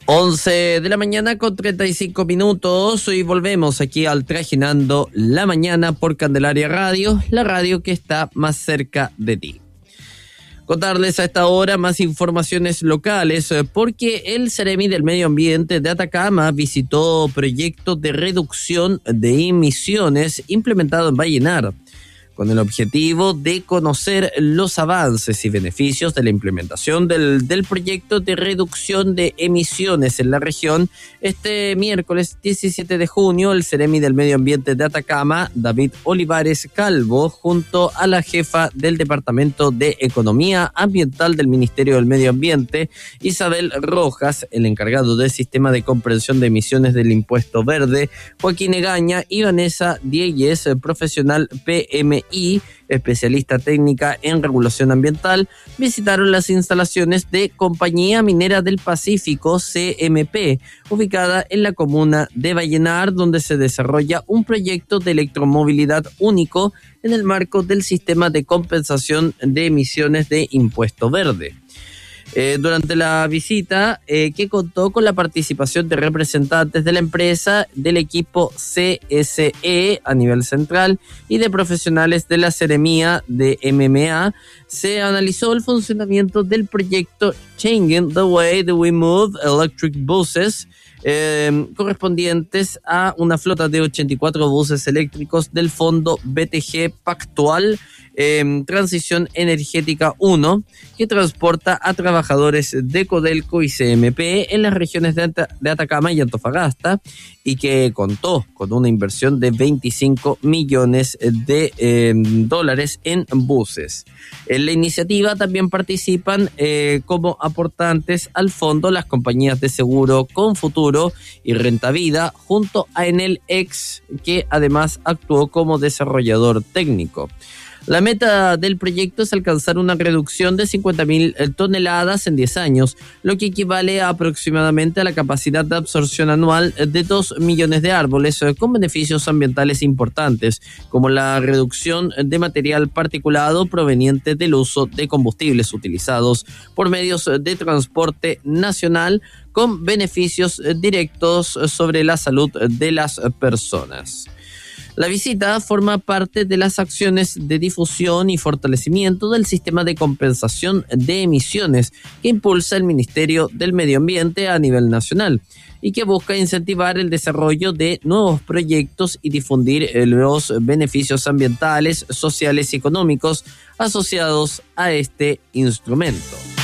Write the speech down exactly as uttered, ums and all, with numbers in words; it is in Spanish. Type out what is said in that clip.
once de la mañana con treinta y cinco minutos y volvemos aquí al Trajinando la Mañana por Candelaria Radio, la radio que está más cerca de ti. Contarles a esta hora más informaciones locales porque el Ceremi del Medio Ambiente de Atacama visitó proyectos de reducción de emisiones implementado en Vallenar, con el objetivo de conocer los avances y beneficios de la implementación del, del proyecto de reducción de emisiones en la región. Este miércoles diecisiete de junio, el Ceremi del Medio Ambiente de Atacama, David Olivares Calvo, junto a la jefa del Departamento de Economía Ambiental del Ministerio del Medio Ambiente, Isabel Rojas, el encargado del Sistema de Comprensión de Emisiones del Impuesto Verde, Joaquín Egaña, y Vanessa Dieyes, profesional P M I, especialista técnica en regulación ambiental, visitaron las instalaciones de Compañía Minera del Pacífico, C M P, ubicada en la comuna de Vallenar, donde se desarrolla un proyecto de electromovilidad único en el marco del sistema de compensación de emisiones de impuesto verde. Eh, durante la visita, eh, que contó con la participación de representantes de la empresa, del equipo C S E a nivel central y de profesionales de la Seremía de M M A, se analizó el funcionamiento del proyecto Changing the Way That We Move Electric Buses, eh, correspondientes a una flota de ochenta y cuatro buses eléctricos del Fondo B T G Pactual Eh, Transición Energética uno, que transporta a trabajadores de Codelco y C M P en las regiones de, At- de Atacama y Antofagasta, y que contó con una inversión de veinticinco millones de eh, dólares en buses. En la iniciativa también participan eh, como aportantes al fondo las compañías de seguro Confuturo y Rentavida, junto a Enel X, que además actuó como desarrollador técnico. La meta del proyecto es alcanzar una reducción de cincuenta mil toneladas en diez años, lo que equivale a aproximadamente a la capacidad de absorción anual de dos millones de árboles, con beneficios ambientales importantes, como la reducción de material particulado proveniente del uso de combustibles utilizados por medios de transporte nacional, con beneficios directos sobre la salud de las personas. La visita forma parte de las acciones de difusión y fortalecimiento del sistema de compensación de emisiones que impulsa el Ministerio del Medio Ambiente a nivel nacional y que busca incentivar el desarrollo de nuevos proyectos y difundir los beneficios ambientales, sociales y económicos asociados a este instrumento.